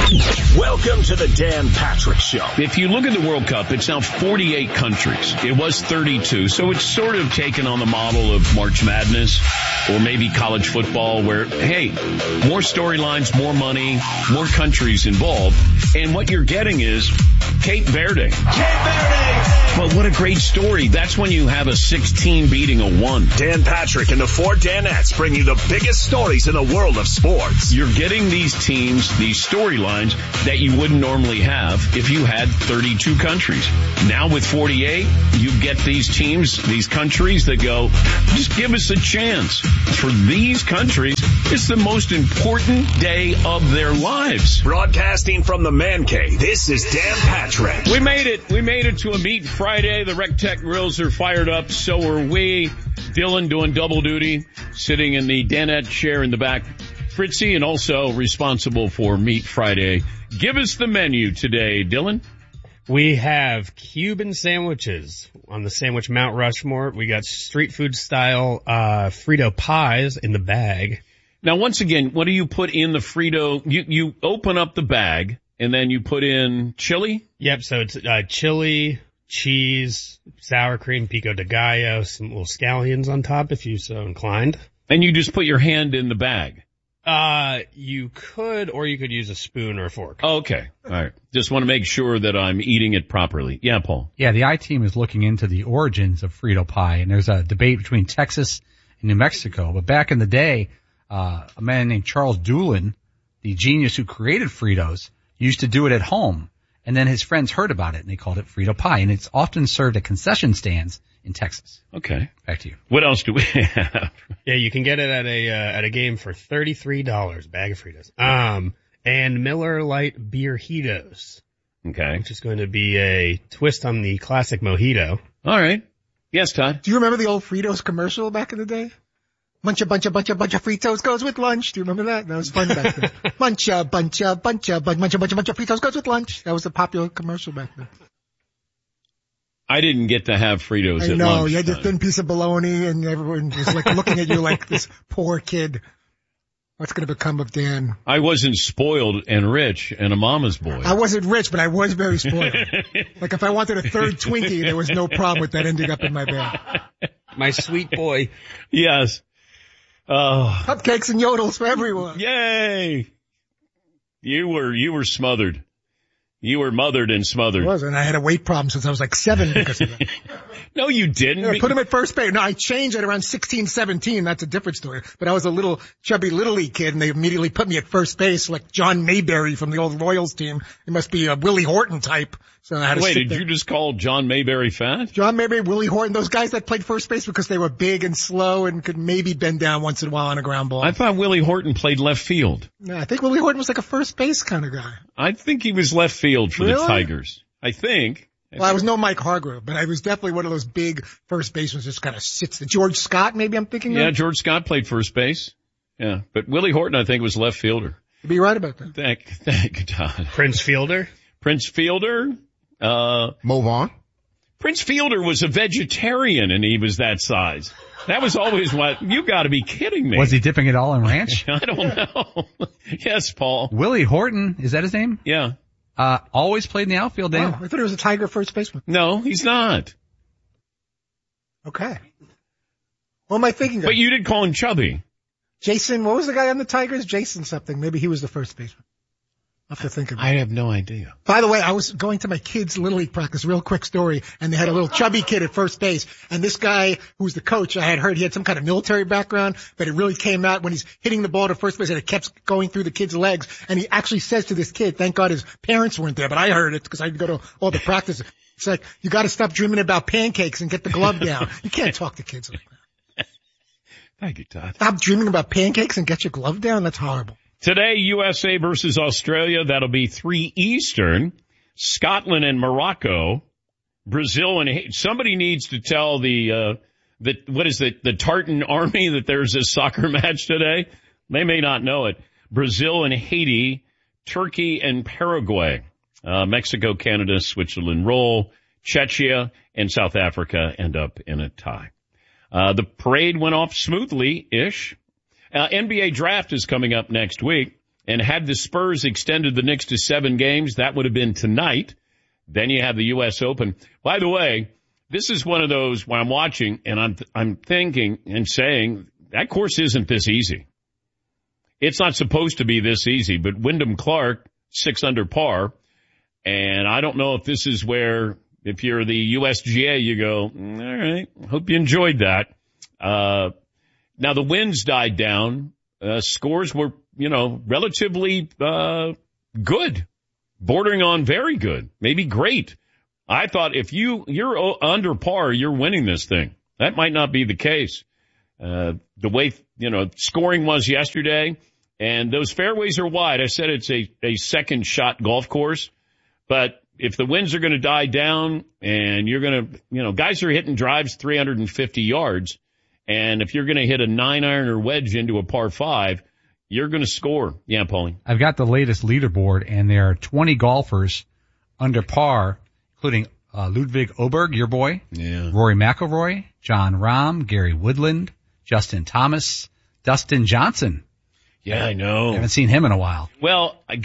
Welcome to the Dan Patrick Show. If you look at the World Cup, it's now 48 countries. It was 32, so it's sort of taken on the model of March Madness or maybe college football where, hey, more storylines, more money, more countries involved. And what you're getting is Cape Verde. Cape Verde! Well, what a great story. That's when you have a 16 beating a 1. Dan Patrick and the 4 Danettes bring you the biggest stories in the world of sports. You're getting these teams, these storylines that you wouldn't normally have if you had 32 countries. Now with 48, you get these teams, these countries that go, just give us a chance. For these countries, it's the most important day of their lives. Broadcasting from the Man Cave, this is Dan Patrick. We made it. We made it to a Meat Friday. The Rec Tech Grills are fired up. So are we. Dylan doing double duty, sitting in the Danette chair in the back. Fritzy, and also responsible for Meat Friday. Give us the menu today, Dylan. We have Cuban sandwiches on the sandwich Mount Rushmore. We got street food style Frito pies in the bag. Now, once again, what do you put in the Frito? You open up the bag, and then you put in chili? Yep, so it's chili, cheese, sour cream, pico de gallo, some little scallions on top if you're so inclined. And you just put your hand in the bag? You could, or you could use a spoon or a fork. Okay. All right. Just want to make sure that I'm eating it properly. Yeah, Paul. Yeah, the I-Team is looking into the origins of Frito pie, and there's a debate between Texas and New Mexico. But back in the day, a man named Charles Doolin, the genius who created Fritos, used to do it at home. And then his friends heard about it, and they called it Frito pie. And it's often served at concession stands in Texas. Okay. Back to you. What else do we have? Yeah, you can get it at a game for $33, bag of Fritos. And Miller Lite Beerjitos. Okay. Which is going to be a twist on the classic mojito. All right. Yes, Todd. Do you remember the old Fritos commercial back in the day? Bunch of Fritos goes with lunch. Do you remember that? That was fun back then. bunch of Fritos goes with lunch. That was a popular commercial back then. I didn't get to have Fritos at lunch. I know, you had your thin piece of bologna and everyone was like looking at you like this poor kid. What's going to become of Dan? I wasn't spoiled and rich and a mama's boy. I wasn't rich, but I was very spoiled. Like if I wanted a third Twinkie, there was no problem with that ending up in my bag. My sweet boy. Yes. Cupcakes and yodels for everyone. Yay! You were smothered. You were mothered and smothered. I was, and I had a weight problem since I was like 7 because of that. No, you didn't. I put him at first base. No, I changed at around 16, 17. That's a different story. But I was a little chubby Little League kid, and they immediately put me at first base like John Mayberry from the old Royals team. It must be a Willie Horton type. So I had to Wait, sit did you just call John Mayberry fat? John Mayberry, Willie Horton, those guys that played first base because they were big and slow and could maybe bend down once in a while on a ground ball. I thought Willie Horton played left field. No, I think Willie Horton was like a first base kind of guy. I think he was left field for the Tigers. I think. Well, I was no Mike Hargrove, but I was definitely one of those big first basemen just kind of sits. George Scott, maybe I'm thinking of? Yeah, George Scott played first base. Yeah, but Willie Horton, I think, was left fielder. You'd be right about that. Thank you, Todd. Prince Fielder? Prince Fielder. Move on. Prince Fielder was a vegetarian and he was that size. That was always what, you gotta be kidding me. Was he dipping it all in ranch? I don't know. Yes, Paul. Willie Horton, is that his name? Yeah. Always played in the outfield, Dan. Oh, I thought he was a Tiger first baseman. No, he's not. Okay. What am I thinking of? But you did call him chubby. Jason, what was the guy on the Tigers? Jason something. Maybe he was the first baseman. I'll have to think of it. I have no idea. By the way, I was going to my kids' Little League practice, real quick story, and they had a little chubby kid at first base, and this guy who's the coach, I had heard he had some kind of military background, but it really came out when he's hitting the ball to first base and it kept going through the kid's legs, and he actually says to this kid, thank God his parents weren't there, but I heard it because I go to all the practices. It's like, you gotta stop dreaming about pancakes and get the glove down. You can't talk to kids like that. Thank you, Todd. Stop dreaming about pancakes and get your glove down? That's horrible. Today, USA versus Australia. That'll be 3 Eastern. Scotland and Morocco. Brazil and somebody needs to tell the Tartan Army that there's a soccer match today. They may not know it. Brazil and Haiti, Turkey and Paraguay, Mexico, Canada, Switzerland roll. Czechia and South Africa end up in a tie. The parade went off smoothly-ish. NBA draft is coming up next week. And had the Spurs extended the Knicks to 7 games, that would have been tonight. Then you have the U.S. Open. By the way, this is one of those where I'm watching and I'm thinking and saying that course isn't this easy. It's not supposed to be this easy, but Wyndham Clark, 6 under par. And I don't know if this is where, if you're the USGA, you go, all right, hope you enjoyed that. Now the winds died down. Scores were, relatively, good, bordering on very good, maybe great. I thought if you're under par, you're winning this thing. That might not be the case. The way, scoring was yesterday, and those fairways are wide. I said it's a second shot golf course, but if the winds are going to die down and you're going to, guys are hitting drives 350 yards, and if you're going to hit a 9-iron or wedge into a par 5, you're going to score. Yeah, Paulie. I've got the latest leaderboard, and there are 20 golfers under par, including Ludwig Oberg, your boy, Rory McIlroy, John Rahm, Gary Woodland, Justin Thomas, Dustin Johnson. Yeah, I know. I haven't seen him in a while. Well,